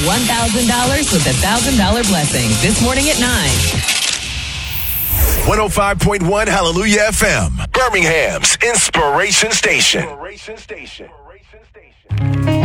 $1,000 with the $1,000 blessing this morning at 9. 105.1 Hallelujah FM, Birmingham's Inspiration Station.